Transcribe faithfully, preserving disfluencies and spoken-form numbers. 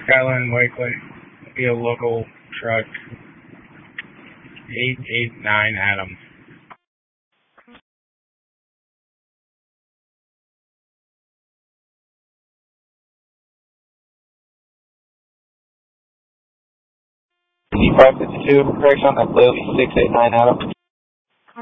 Skyline Wakely. Be a local truck. eight eight nine Adam. five fifty-two, correction, that's Lily, six eight nine Adam.